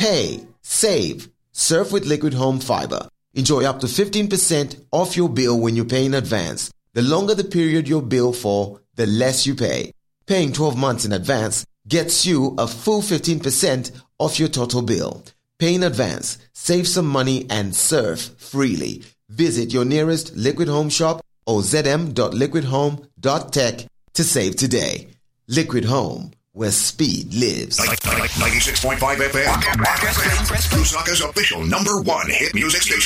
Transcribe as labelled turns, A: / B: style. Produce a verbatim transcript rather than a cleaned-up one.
A: Pay, save, surf with Liquid Home Fiber. Enjoy up to fifteen percent off your bill when you pay in advance. The longer the period you bill for, the less you pay. Paying twelve months in advance gets you a full fifteen percent off your total bill. Pay in advance, save some money, and surf freely. Visit your nearest Liquid Home shop or z m dot liquid home dot tech to save today. Liquid Home, where speed lives.
B: ninety-six point five F M. Lusaka's official number one hit music station.